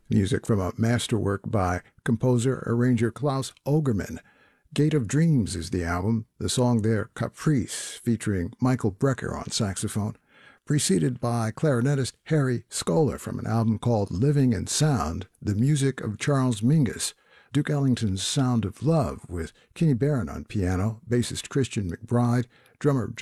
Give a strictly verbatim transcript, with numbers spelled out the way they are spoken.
Music from a masterwork by composer-arranger Klaus Ogerman. Gate of Dreams is the album, the song there Caprice, featuring Michael Brecker on saxophone, preceded by clarinetist Harry Skoller from an album called Living in Sound, the music of Charles Mingus, Duke Ellington's Sound of Love with Kenny Barron on piano, bassist Christian McBride, drummer